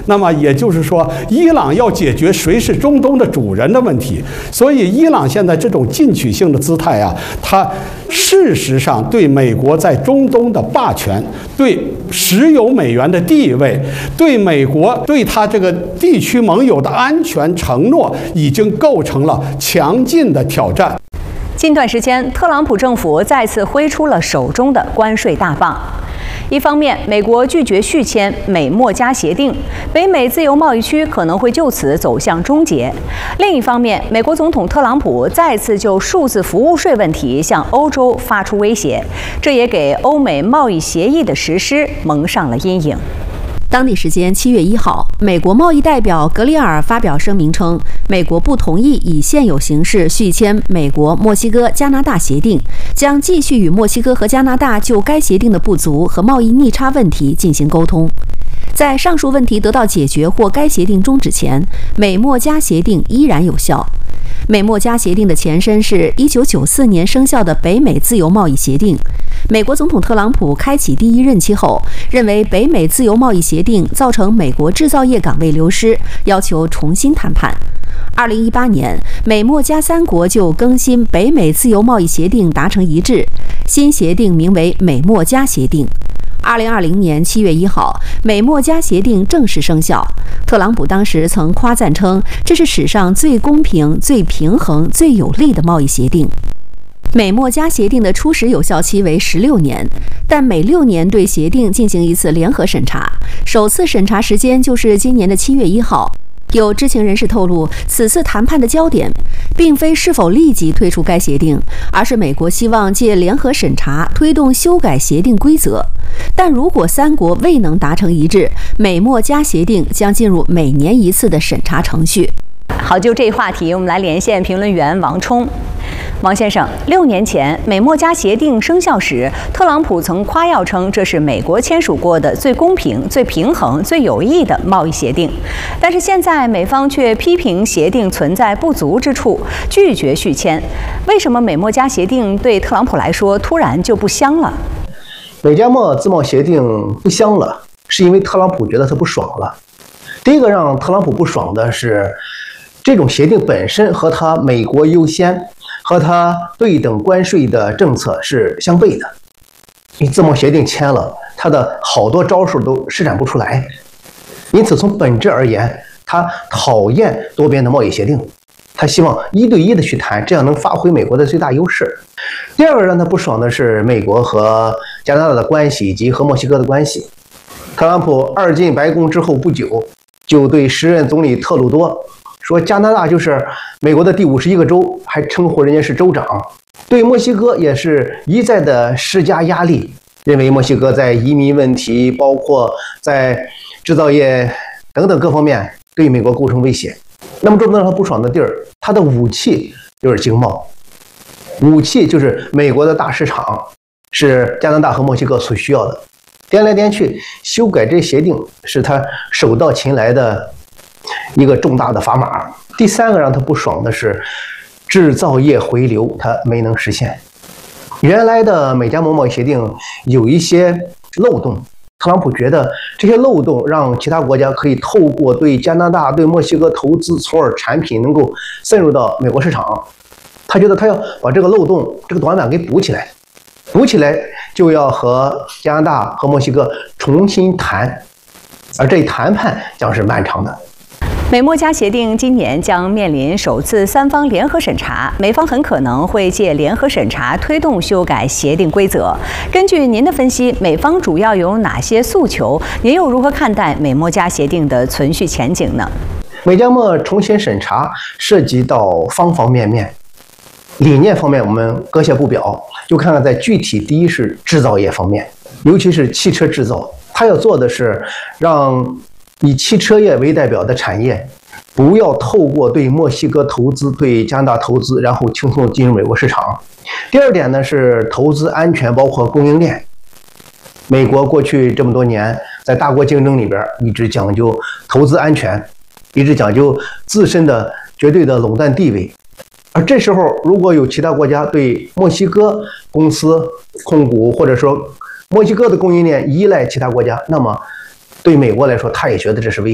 那么也就是说，伊朗要解决谁是中东的主人的问题。所以，伊朗现在这种进取性的姿态啊，它事实上对美国在中东的霸权、对石油美元的地位、对美国对它这个地区盟友的安全承诺，已经构成了强劲的挑战。 近段时间，特朗普政府再次挥出了手中的关税大棒。一方面，美国拒绝续签美墨加协定，北美自由贸易区可能会就此走向终结；另一方面，美国总统特朗普再次就数字服务税问题向欧洲发出威胁，这也给欧美贸易协议的实施蒙上了阴影。 当地时间7月1号，美国贸易代表格里尔发表声明称，美国不同意以现有形式续签美国、墨西哥、加拿大协定，将继续与墨西哥和加拿大就该协定的不足和贸易逆差问题进行沟通。在上述问题得到解决或该协定终止前，美墨加协定依然有效。美墨加协定的前身是1994年生效的北美自由贸易协定。美国总统特朗普开启第一任期后，认为北美自由贸易协定造成美国制造业岗位流失，要求重新谈判。2018年，美墨加3国就更新北美自由贸易协定达成一致，新协定名为美墨加协定。2020年7月1号，美墨加协定正式生效。特朗普当时曾夸赞称，这是史上最公平、最平衡、最有利的贸易协定。美墨加协定的初始有效期为16年，但每6年对协定进行一次联合审查，首次审查时间就是今年的7月1号。有知情人士透露，此次谈判的焦点并非是否立即退出该协定，而是美国希望借联合审查推动修改协定规则。但如果3国未能达成一致，美墨加协定将进入每年一次的审查程序。 好，就这一话题，我们来连线评论员王冲。王先生，6年前美墨加协定生效时，特朗普曾夸耀称这是美国签署过的最公平、最平衡、最有益的贸易协定。但是现在美方却批评协定存在不足之处，拒绝续签。为什么美墨加协定对特朗普来说突然就不香了？ 美加墨自贸协定不香了，是因为特朗普觉得他不爽了。第一个让特朗普不爽的是，这种协定本身和他美国优先和他对等关税的政策是相悖的。你自贸协定签了，他的好多招数都施展不出来。因此从本质而言，他讨厌多边的贸易协定，他希望1对1的去谈，这样能发挥美国的最大优势。第二个让他不爽的是美国和加拿大的关系以及和墨西哥的关系。特朗普2进白宫之后不久，就对时任总理特鲁多说，加拿大就是美国的第51个州，还称呼人家是州长。对墨西哥也是一再的施加压力，认为墨西哥在移民问题，包括在制造业等等各方面对美国构成威胁。那么这么让他不爽的地儿，他的武器就是经贸，武器就是美国的大市场，是加拿大和墨西哥所需要的。颠来颠去，修改这协定是他手到擒来的一个重大的砝码。第三个让他不爽的是，制造业回流他没能实现。原来的美加墨贸易协定有一些漏洞，特朗普觉得这些漏洞让其他国家可以透过对加拿大、对墨西哥投资，从而产品能够渗入到美国市场。他觉得他要把这个漏洞、这个短板给补起来，补起来就要和加拿大和墨西哥重新谈，而这一谈判将是漫长的。 美墨加协定今年将面临首次3方联合审查，美方很可能会借联合审查推动修改协定规则。根据您的分析，美方主要有哪些诉求？您又如何看待美墨加协定的存续前景呢？ 美加墨重新审查涉及到方方面面，理念方面我们搁下不表，就看看在具体。第一是制造业方面，尤其是汽车制造，他要做的是让以汽车业为代表的产业不要透过对墨西哥投资、对加拿大投资，然后轻松进入美国市场。第二点呢是投资安全，包括供应链。美国过去这么多年在大国竞争里边一直讲究投资安全，一直讲究自身的绝对的垄断地位。而这时候如果有其他国家对墨西哥公司控股，或者说墨西哥的供应链依赖其他国家，那么对美国来说，他也觉得这是危险。